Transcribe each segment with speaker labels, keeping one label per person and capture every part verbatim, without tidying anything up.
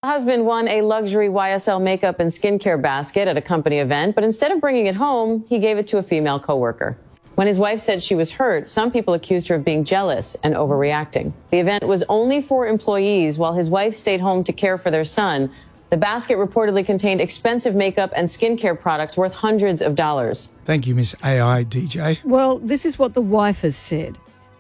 Speaker 1: husband won a luxury Y S L makeup and skincare basket at a company event, but instead of bringing it home, he gave it to a female coworker. When his wife said she was hurt, some people accused her of being jealous and overreacting. The event was only for employees while his wife stayed home to care for their son. The basket reportedly contained expensive makeup and skincare products worth hundreds of dollars.
Speaker 2: Thank you, Miss A I D J.
Speaker 3: Well, this is what the wife has said.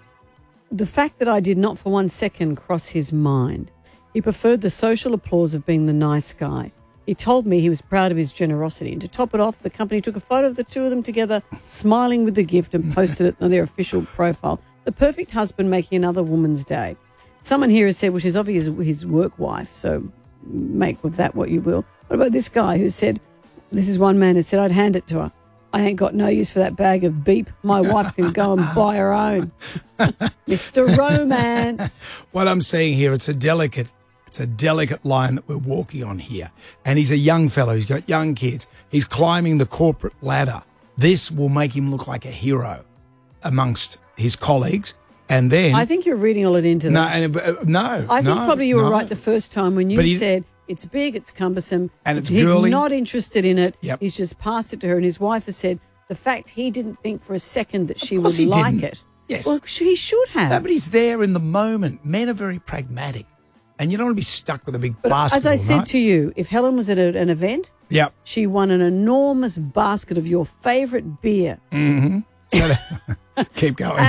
Speaker 3: The fact that I did not for one second cross his mind. He preferred the social applause of being the nice guy. He told me he was proud of his generosity. And to top it off, the company took a photo of the two of them together, smiling with the gift, and posted it on their official profile. The perfect husband making another woman's day. Someone here has said, well, she's obviously his work wife, so make with that what you will. What about this guy who said, this is one man who said, I'd hand it to her. I ain't got no use for that bag of beep. My wife can go and buy her own. Mister Romance.
Speaker 2: What I'm saying here, it's a delicate, it's a delicate line that we're walking on here. And he's a young fellow. He's got young kids. He's climbing the corporate ladder. This will make him look like a hero amongst his colleagues. And then
Speaker 3: I think you're reading all it into
Speaker 2: no,
Speaker 3: that.
Speaker 2: and, uh, no,
Speaker 3: I think
Speaker 2: no,
Speaker 3: probably you were
Speaker 2: no.
Speaker 3: right the first time when you
Speaker 2: But he-
Speaker 3: said it's big, it's cumbersome,
Speaker 2: And it's
Speaker 3: he's
Speaker 2: girly.
Speaker 3: not interested in it.
Speaker 2: Yep.
Speaker 3: He's just passed it to her, and his wife has said the fact he didn't think for a second that she
Speaker 2: course
Speaker 3: would
Speaker 2: he
Speaker 3: like
Speaker 2: didn't.
Speaker 3: it.
Speaker 2: Yes.
Speaker 3: Well, sh- he should have.
Speaker 2: No, but he's there in the moment. Men are very pragmatic. And you don't want to be stuck with a big
Speaker 3: But
Speaker 2: basketball,
Speaker 3: as I said
Speaker 2: right?
Speaker 3: to you, if Helen was at a, an event,
Speaker 2: Yep.
Speaker 3: she won an enormous basket of your favourite beer.
Speaker 2: Mm-hmm. So that, keep going.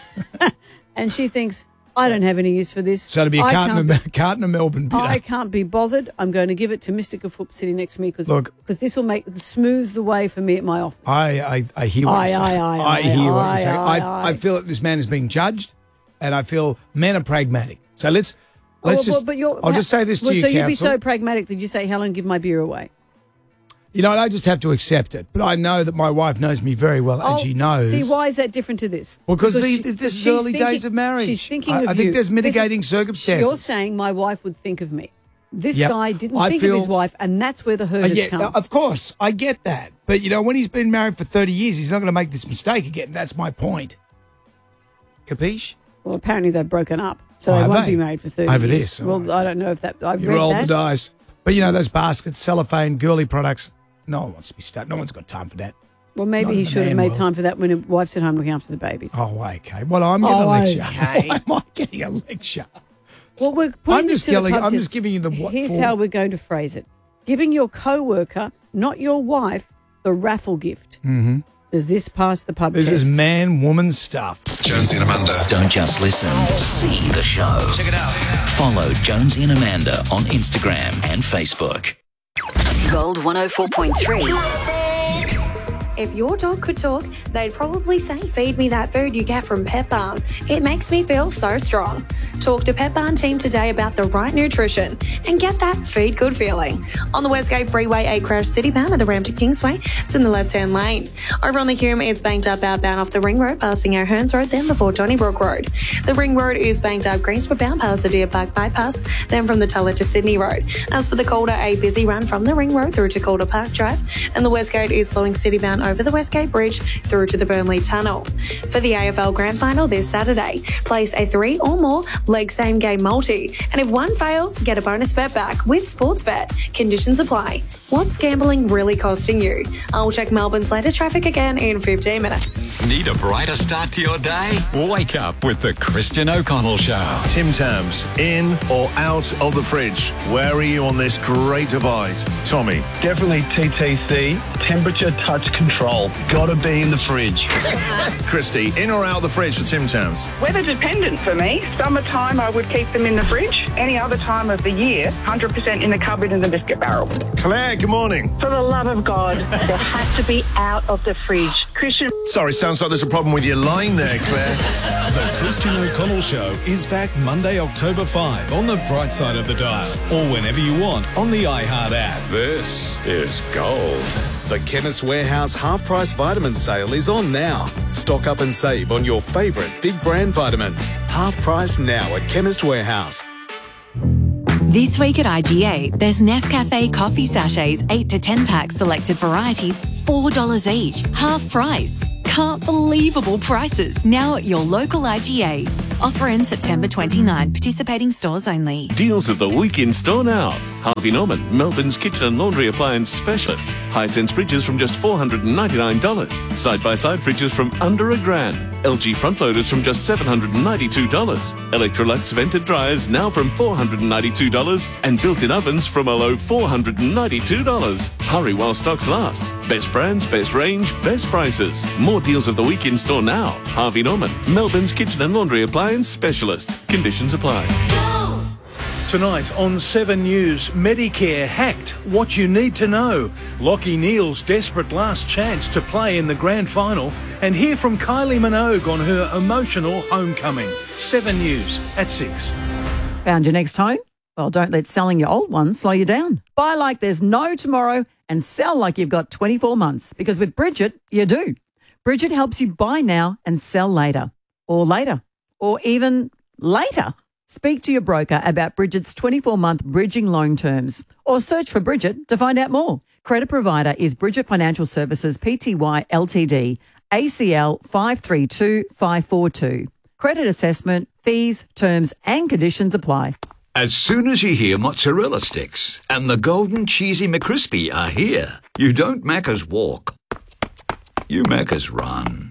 Speaker 3: And she thinks, I don't have any use for this.
Speaker 2: So to be a
Speaker 3: I
Speaker 2: carton
Speaker 3: can't
Speaker 2: of, carton of Melbourne bitter.
Speaker 3: I can't be bothered. I'm going to give it to Mister Kafoop sitting next to me because
Speaker 2: Look.
Speaker 3: this will make smooth the way for me at my office.
Speaker 2: I, I, I hear what
Speaker 3: Aye,
Speaker 2: you're saying.
Speaker 3: aye, aye,
Speaker 2: I hear
Speaker 3: aye,
Speaker 2: what
Speaker 3: aye,
Speaker 2: you're saying.
Speaker 3: aye,
Speaker 2: I,
Speaker 3: aye.
Speaker 2: I feel that this man is being judged, and I feel men are pragmatic. So let's let's
Speaker 3: Well,
Speaker 2: just.
Speaker 3: but you're-
Speaker 2: I'll just say this to
Speaker 3: well,
Speaker 2: you,
Speaker 3: so you'd be
Speaker 2: counsel.
Speaker 3: so pragmatic that you say, Helen, give my beer away.
Speaker 2: You know, I just have to accept it. But I know that my wife knows me very well, and
Speaker 3: Oh,
Speaker 2: she knows.
Speaker 3: See, why is that different to this?
Speaker 2: Well, 'cause the-
Speaker 3: she-
Speaker 2: this is
Speaker 3: she's
Speaker 2: early
Speaker 3: thinking-
Speaker 2: days of marriage.
Speaker 3: She's thinking
Speaker 2: I-
Speaker 3: of
Speaker 2: I think
Speaker 3: you.
Speaker 2: there's mitigating
Speaker 3: This-
Speaker 2: circumstances.
Speaker 3: You're saying my wife would think of me. This
Speaker 2: Yep.
Speaker 3: guy didn't
Speaker 2: I
Speaker 3: think
Speaker 2: feel-
Speaker 3: of his wife, and that's where the hurt
Speaker 2: Uh,
Speaker 3: has
Speaker 2: yeah,
Speaker 3: come.
Speaker 2: of course, I get that. But, you know, when he's been married for thirty years, he's not going to make this mistake again. That's my point. Capiche?
Speaker 3: Well, apparently they've broken up, so
Speaker 2: Oh,
Speaker 3: they
Speaker 2: have
Speaker 3: won't
Speaker 2: they?
Speaker 3: be married for thirty
Speaker 2: Over
Speaker 3: years.
Speaker 2: this,
Speaker 3: Well,
Speaker 2: all
Speaker 3: I don't know if that. I've
Speaker 2: You
Speaker 3: read
Speaker 2: roll
Speaker 3: that.
Speaker 2: the dice. But, you know, those baskets, cellophane, girly products, no one wants to be stuck. No one's got time for that.
Speaker 3: Well, maybe
Speaker 2: Not
Speaker 3: he
Speaker 2: in the
Speaker 3: should have
Speaker 2: man
Speaker 3: made
Speaker 2: world.
Speaker 3: time for that when his wife's at home looking after the babies.
Speaker 2: Oh, okay. Well, I'm getting
Speaker 3: Oh,
Speaker 2: a lecture.
Speaker 3: okay.
Speaker 2: Why am I getting a lecture?
Speaker 3: Well, we're putting
Speaker 2: I'm
Speaker 3: this
Speaker 2: just
Speaker 3: to the
Speaker 2: yelling-
Speaker 3: pub
Speaker 2: I'm
Speaker 3: test.
Speaker 2: just giving you the what
Speaker 3: Here's
Speaker 2: for.
Speaker 3: how we're going to phrase it: giving your co-worker, not your wife, the raffle gift. Mm-hmm. Does this pass the pub
Speaker 2: This
Speaker 3: test?
Speaker 2: is man woman stuff.
Speaker 4: Jonesy and Amanda.
Speaker 5: Don't just listen, see the show.
Speaker 4: Check it out.
Speaker 5: Follow Jonesy and Amanda on Instagram and Facebook.
Speaker 6: Gold one oh four point three.
Speaker 7: If your dog could talk, they'd probably say, feed me that food you get from Pet Barn. It makes me feel so strong. Talk to Pet Barn team today about the right nutrition and get that feed good feeling. On the Westgate Freeway, a crash city bound at the Rampton Kingsway. It's in the left-hand lane. Over on the Hume, it's banked up outbound off the Ring Road, passing O'Hearns Road, then before Donnybrook Road. The Ring Road is banked up Greensboro bound past the Deer Park Bypass, then from the Tulla to Sydney Road. As for the Calder, a busy run from the Ring Road through to Calder Park Drive, and the Westgate is slowing city bound over the Westgate Bridge through to the Burnley Tunnel. For the A F L Grand Final this Saturday, place a three or more leg same game multi, and if one fails, get a bonus bet back with Sportsbet. Conditions apply. What's gambling really costing you? I'll check Melbourne's latest traffic again in fifteen minutes.
Speaker 4: Need a brighter start to your day? Wake up with the Christian O'Connell Show.
Speaker 8: Tim Tams, in or out of the fridge? Where are you on this great divide? Tommy.
Speaker 9: Definitely T T C, temperature touch control. Gotta be in the fridge.
Speaker 8: Christy, in or out of the fridge for Tim Tams?
Speaker 10: Weather dependent for me. Summertime, I would keep them in the fridge. Any other time of the year, one hundred percent in the cupboard in the biscuit barrel.
Speaker 8: Claire, good morning.
Speaker 10: For the love of God, they have to be out of the fridge. Christian.
Speaker 8: Sorry, sounds like there's a problem with your line there, Claire.
Speaker 11: The Christian O'Connell Show is back Monday, October fifth on the bright side of the dial, or whenever you want on the iHeart app.
Speaker 4: This is gold.
Speaker 12: The Chemist Warehouse half-price vitamin sale is on now. Stock up and save on your favourite big brand vitamins. Half price now at Chemist Warehouse.
Speaker 13: This week at I G A, there's Nescafe coffee sachets, eight to ten packs, selected varieties, four dollars each, half price. Can't believable prices now at your local I G A. Offer ends September twenty-ninth. Participating stores only.
Speaker 8: Deals of the week in store now. Harvey Norman, Melbourne's kitchen and laundry appliance specialist. Hisense fridges from just four hundred ninety-nine dollars. Side-by-side fridges from under a grand. L G front loaders from just seven hundred ninety-two dollars. Electrolux vented dryers now from four hundred ninety-two dollars. And built-in ovens from a low four hundred ninety-two dollars. Hurry while stocks last. Best brands, best range, best prices. More deals of the week in store now. Harvey Norman, Melbourne's kitchen and laundry appliance specialist. Conditions apply.
Speaker 14: Tonight on Seven News, Medicare hacked. What you need to know. Lachie Neale's desperate last chance to play in the grand final. And hear from Kylie Minogue on her emotional homecoming. Seven News at six.
Speaker 15: Found your next home? Well, don't let selling your old one slow you down. Buy like there's no tomorrow and sell like you've got twenty-four months. Because with Bridget, you do. Bridget helps you buy now and sell later. Or later. Or even later. Speak to your broker about Bridget's twenty-four month bridging loan terms or search for Bridget to find out more. Credit provider is Bridget Financial Services Pty Ltd, A C L five three two five four two. Credit assessment, fees, terms and conditions apply.
Speaker 16: As soon as you hear mozzarella sticks and the golden cheesy McCrispy are here, you don't Macca's walk, you Macca's run.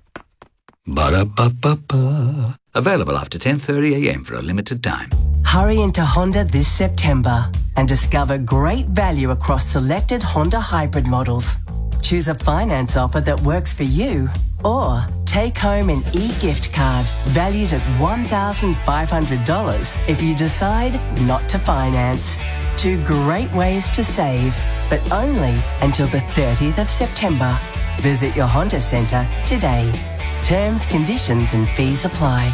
Speaker 16: Ba-da-ba-ba-ba. Available after ten thirty a m for a limited time.
Speaker 17: Hurry into Honda this September and discover great value across selected Honda hybrid models. Choose a finance offer that works for you or take home an e-gift card valued at one thousand five hundred dollars if you decide not to finance. Two great ways to save, but only until the thirtieth of September. Visit your Honda Centre today. Terms, conditions and fees apply.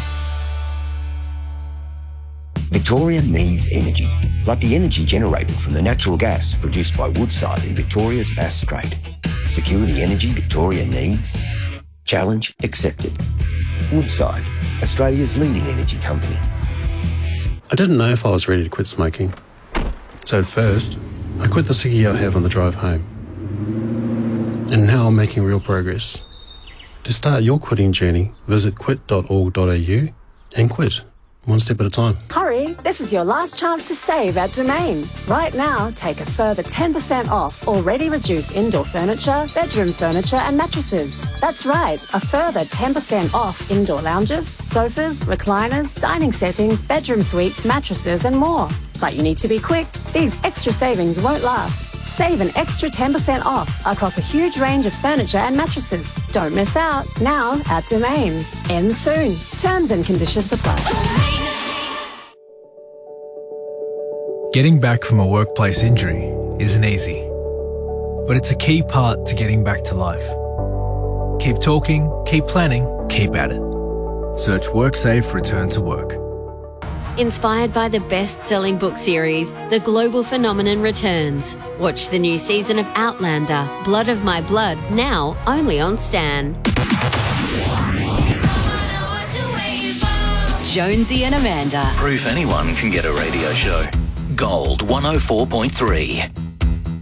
Speaker 18: Victoria needs energy, like the energy generated from the natural gas produced by Woodside in Victoria's Bass Strait. Secure the energy Victoria needs? Challenge accepted. Woodside, Australia's leading energy company.
Speaker 19: I didn't know if I was ready to quit smoking. So at first, I quit the ciggy I have on the drive home. And now I'm making real progress. To start your quitting journey, visit quit dot org dot a u and quit, one step at a time.
Speaker 20: Hurry, this is your last chance to save at Domain. Right now, take a further ten percent off already reduced indoor furniture, bedroom furniture and mattresses. That's right, a further ten percent off indoor lounges, sofas, recliners, dining settings, bedroom suites, mattresses and more. But you need to be quick. These extra savings won't last. Save an extra ten percent off across a huge range of furniture and mattresses. Don't miss out. Now at Domain. Ends soon. Terms and conditions apply.
Speaker 21: Getting back from a workplace injury isn't easy, but it's a key part to getting back to life. Keep talking, keep planning, keep at it. Search WorkSafe Return to Work.
Speaker 22: Inspired by the best-selling book series, The Global Phenomenon Returns. Watch the new season of Outlander, Blood of My Blood, now only on Stan.
Speaker 5: Jonesy and Amanda. Proof anyone can get a radio show. Gold one oh four point three.